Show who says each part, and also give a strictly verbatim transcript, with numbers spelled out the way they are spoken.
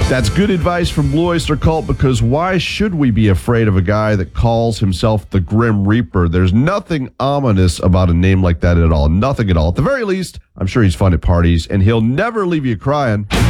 Speaker 1: That's good advice from Blue Oyster Cult, because why should we be afraid of a guy that calls himself the Grim Reaper? There's nothing ominous about a name like that at all. Nothing at all. At the very least, I'm sure he's fun at parties, and he'll never leave you crying.